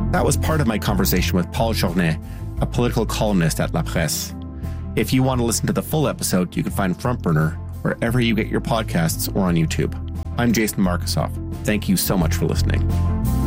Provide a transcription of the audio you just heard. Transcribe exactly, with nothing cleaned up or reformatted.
That was part of my conversation with Paul Journet, a political columnist at La Presse. If you want to listen to the full episode, you can find Frontburner wherever you get your podcasts or on YouTube. I'm Jason Markusoff. Thank you so much for listening.